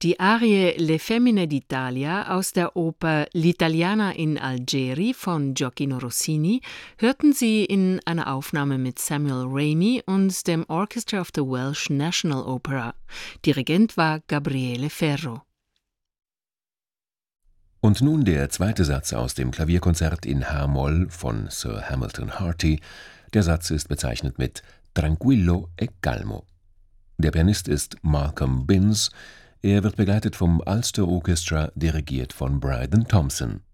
Die Arie Le Femmine d'Italia aus der Oper L'Italiana in Algeri von Gioacchino Rossini hörten Sie in einer Aufnahme mit Samuel Ramey und dem Orchestra of the Welsh National Opera. Dirigent war Gabriele Ferro. Und nun der zweite Satz aus dem Klavierkonzert in h-Moll von Sir Hamilton Harty. Der Satz ist bezeichnet mit Tranquillo e calmo. Der Pianist ist Malcolm Binns. Er wird begleitet vom Ulster Orchestra, dirigiert von Bryden Thompson.